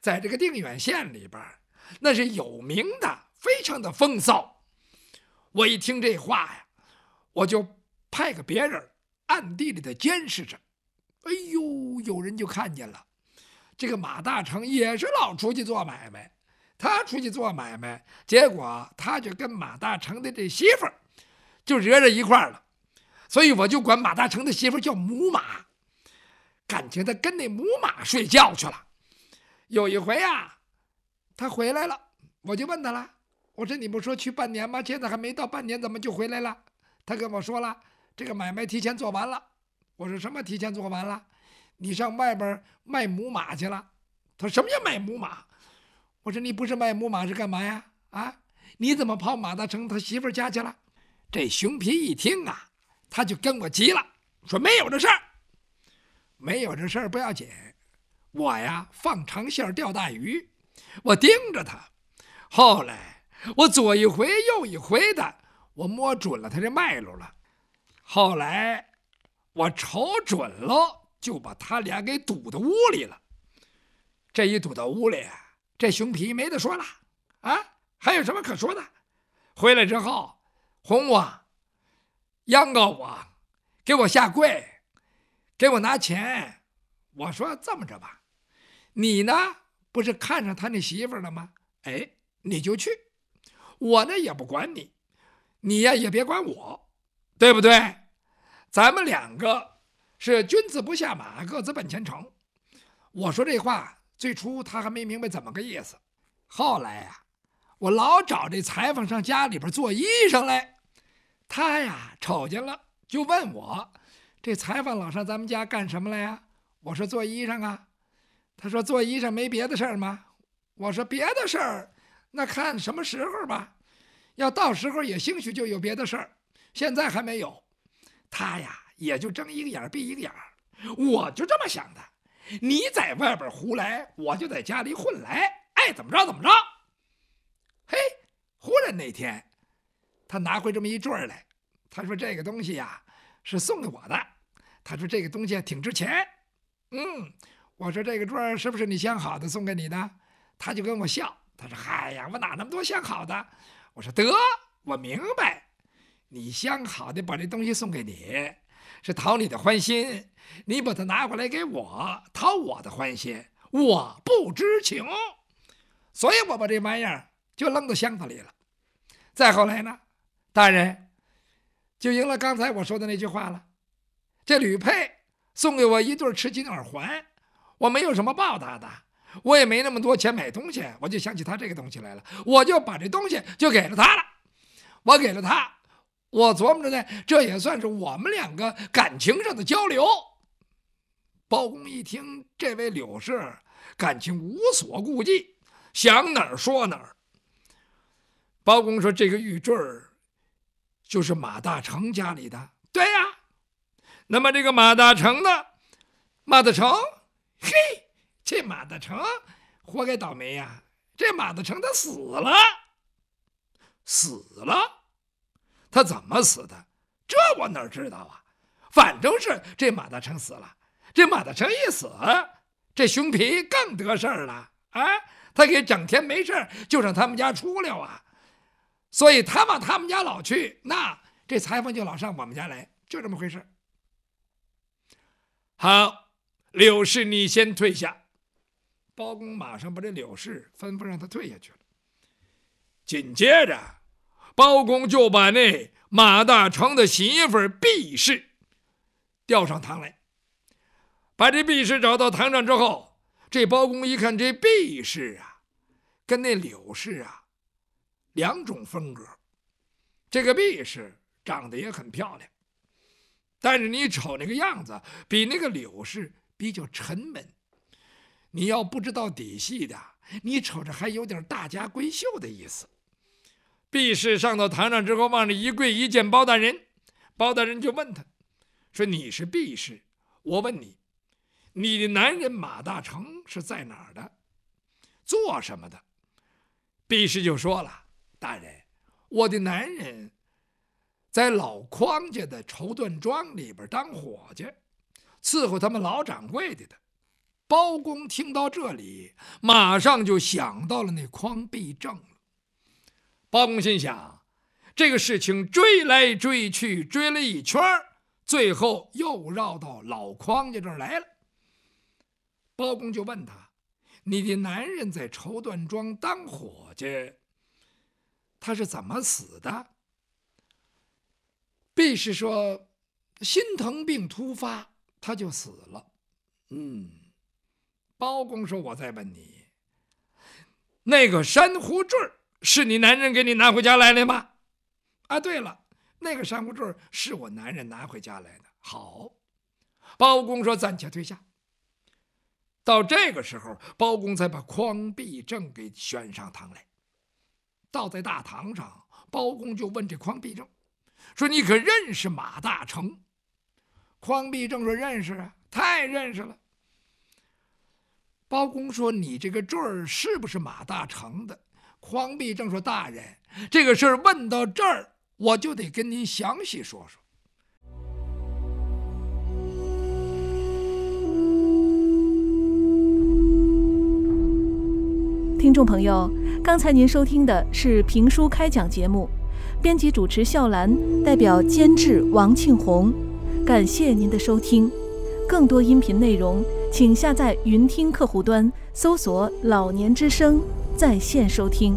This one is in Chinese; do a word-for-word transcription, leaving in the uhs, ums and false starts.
在这个定远县里边，那是有名的，非常的风骚。我一听这话呀，我就派个别人暗地里的监视着。哎呦，有人就看见了，这个马大成也是老出去做买卖，他出去做买卖，结果他就跟马大成的这媳妇儿就惹着一块儿了。所以我就管马大成的媳妇儿叫母马，感情他跟那母马睡觉去了。有一回啊，他回来了，我就问他了，我说你不说去半年吗？现在还没到半年，怎么就回来了？他跟我说了，这个买卖提前做完了。我说什么提前做完了？你上外边卖母马去了。他说什么叫卖母马？我说你不是卖母马是干嘛呀？啊，你怎么跑马大成他媳妇家去了？这熊皮一听啊，他就跟我急了，说没有这事儿。没有这事儿不要紧，我呀放长线钓大鱼，我盯着他。后来我左一回右一回的，我摸准了他这脉络了。后来我瞅准了，就把他俩给堵到屋里了。这一堵到屋里，这熊皮没得说了啊，还有什么可说的？回来之后哄我，央告我，给我下跪，给我拿钱。我说这么着吧，你呢不是看上他那媳妇了吗？哎，你就去，我呢也不管你，你呀也别管我，对不对？咱们两个是君子不下马，各自奔前程。我说这话最初他还没明白怎么个意思，后来呀、啊，我老找这裁缝上家里边做衣裳来，他呀瞅见了就问我，这裁缝老上咱们家干什么来呀？我说做衣裳啊。他说做衣裳没别的事儿吗？我说别的事儿那看什么时候吧，要到时候也兴许就有别的事儿，现在还没有。他呀也就睁一个眼闭一个眼，我就这么想的，你在外边胡来，我就在家里混来，爱怎么着怎么着。嘿，忽然那天他拿回这么一坠来，他说这个东西呀是送给我的，他说这个东西挺值钱。嗯，我说这个坠是不是你相好的送给你的？他就跟我笑，他说嗨呀，我哪那么多相好的？我说得，我明白，你相好的把这东西送给你是讨你的欢心，你把它拿过来给我讨我的欢心，我不知情，所以我把这玩意儿就扔到箱子里了。再后来呢，大人就应了刚才我说的那句话了，这吕佩送给我一对赤金耳环，我没有什么报答的，我也没那么多钱买东西，我就想起他这个东西来了，我就把这东西就给了他了。我给了他，我琢磨着呢，这也算是我们两个感情上的交流。包公一听这位柳氏感情无所顾忌，想哪儿说哪儿。包公说这个玉坠儿就是马大成家里的。对呀、啊，那么这个马大成呢？马大成，嘿，这马大成活该倒霉呀、啊！这马大成他死了，死了，他怎么死的？这我哪知道啊？反正是这马大成死了。这马大成一死，这熊皮更得事儿了啊！他给整天没事就上他们家出溜啊，所以他往他们家老去，那这裁缝就老上我们家来，就这么回事。好，柳氏你先退下。包公马上把这柳氏吩咐让他退下去了。紧接着包公就把那马大成的媳妇毕氏调上堂来。把这毕氏找到堂上之后，这包公一看这毕氏啊跟那柳氏啊两种风格。这个毕氏长得也很漂亮，但是你瞅那个样子比那个柳氏比较沉闷，你要不知道底细的，你瞅着还有点大家闺秀的意思。毕氏上到堂上之后，往这一跪，一见包大人，包大人就问他说，你是毕氏，我问你，你的男人马大成是在哪儿的，做什么的？毕氏就说了，大人，我的男人在老匡家的绸缎庄里边当伙计，伺候他们老掌柜的的。 包公听到这里，马上就想到了那匡弼正了。包公心想，这个事情追来追去，追了一圈，最后又绕到老匡家这儿来了。包公就问他：“你的男人在绸缎庄当伙计，他是怎么死的？”弼士说：“心疼病突发，他就死了。”嗯。包公说：“我再问你，那个珊瑚坠是你男人给你拿回家来的吗？”啊，对了，那个珊瑚坠是我男人拿回家来的。好，包公说：“暂且退下。”到这个时候，包公才把匡弼正给选上堂来。倒在大堂上，包公就问这匡弼正说：“你可认识马大成？”匡弼正说：“认识啊，太认识了。”包公说：“你这个坠儿是不是马大成的？”匡弼正说：“大人，这个事儿问到这儿，我就得跟您详细说说。” 听众朋友，刚才您收听的是评书开讲节目，编辑主持笑兰，代表监制王庆红，感谢您的收听。更多音频内容，请下载云听客户端，搜索“老年之声”在线收听。